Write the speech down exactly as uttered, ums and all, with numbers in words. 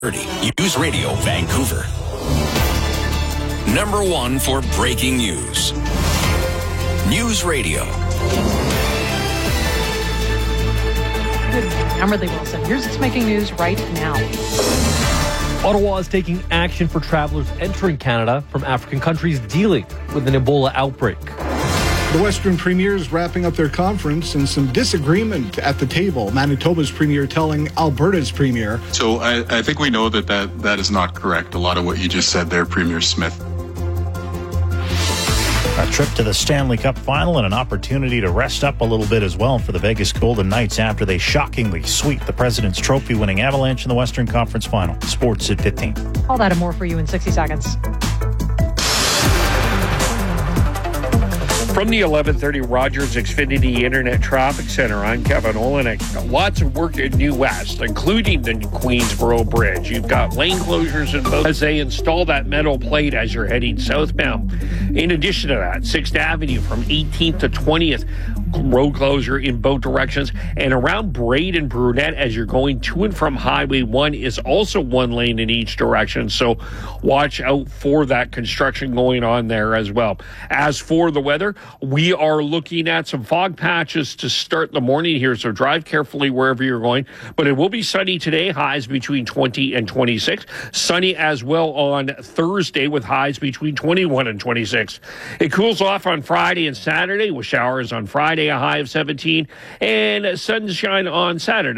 News Radio Vancouver. Number one for breaking news. News Radio. Good morning. I'm Ridley Wilson. Here's what's making news right now. Ottawa is taking action for travelers entering Canada from African countries dealing with an Ebola outbreak. The Western Premier is wrapping up their conference and some disagreement at the table. Manitoba's Premier telling Alberta's Premier. So I, I think we know that, that that is not correct. A lot of what you just said there, Premier Smith. A trip to the Stanley Cup final and an opportunity to rest up a little bit as well for the Vegas Golden Knights after they shockingly sweep the President's Trophy-winning Avalanche in the Western Conference Final. Sports at fifteen. All that and more for you in sixty seconds. From the eleven thirty Rogers Xfinity Internet Traffic Center, I'm Kevin Olenek. Lots of work in New West, including the Queensboro Bridge. You've got lane closures in both as they install that metal plate as you're heading southbound. In addition to that, sixth Avenue from eighteenth to twentieth, road closure in both directions. And around Braid and Brunette as you're going to and from Highway one is also one lane in each direction. So watch out for that construction going on there as well. As for the weather, we are looking at some fog patches to start the morning here, so drive carefully wherever you're going. But it will be sunny today, highs between twenty and twenty-six. Sunny as well on Thursday with highs between twenty-one and twenty-six. It cools off on Friday and Saturday with showers on Friday, a high of seventeen, and sunshine on Saturday.